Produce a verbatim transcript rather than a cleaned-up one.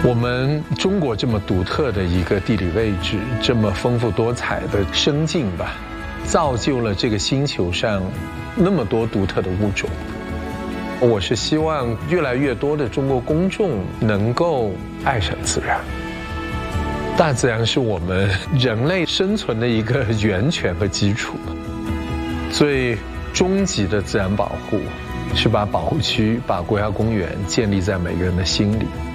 我们中国这么独特的一个地理位置，这么丰富多彩的生境吧，造就了这个星球上那么多独特的物种。我是希望越来越多的中国公众能够爱上自然。大自然是我们人类生存的一个源泉和基础。最终极的自然保护是把保护区、把国家公园建立在每个人的心里。